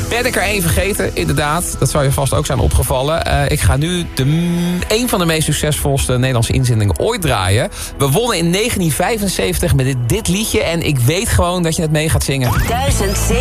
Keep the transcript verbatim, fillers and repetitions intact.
Ben ik er één vergeten, inderdaad. Dat zou je vast ook zijn opgevallen. Uh, ik ga nu de, een van de meest succesvolste Nederlandse inzendingen ooit draaien. We wonnen in negentien vijfenzeventig met dit, dit liedje. En ik weet gewoon dat je het mee gaat zingen.